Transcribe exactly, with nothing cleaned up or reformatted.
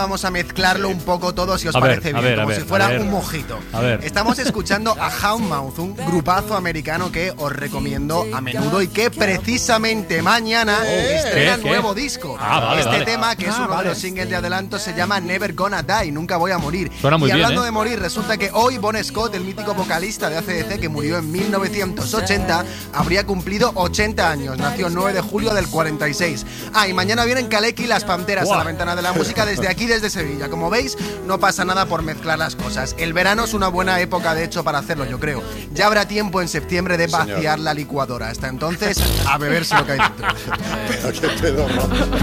Vamos a mezclarlo un poco todo, si os A ver, parece a bien, ver, a como ver, si fuera a ver. un mojito. A ver. Estamos escuchando a Houndmouth, un grupazo americano que os recomiendo a menudo y que precisamente mañana estrena ¿Qué? ¿Qué? nuevo disco. Ah, vale, este vale. tema, que es Ah, uno vale. de los singles de adelanto, se llama Never Gonna Die, Nunca Voy a Morir. Suena muy y bien, hablando ¿eh? de morir, resulta que hoy Bon Scott, el mítico vocalista de A C D C que murió en mil novecientos ochenta, habría cumplido ochenta años. Nació el nueve de julio del cuarenta y seis. Ah, y mañana vienen Kaleki y las Panteras Buah. a la ventana de la música desde aquí, desde Sevilla. Como veis, no pasa nada por mezclar las cosas. El verano es una buena época, de hecho, para hacerlo, yo creo. Ya habrá tiempo en septiembre de vaciar la licuadora. Hasta entonces, a beberse lo que hay dentro. Qué pedorro.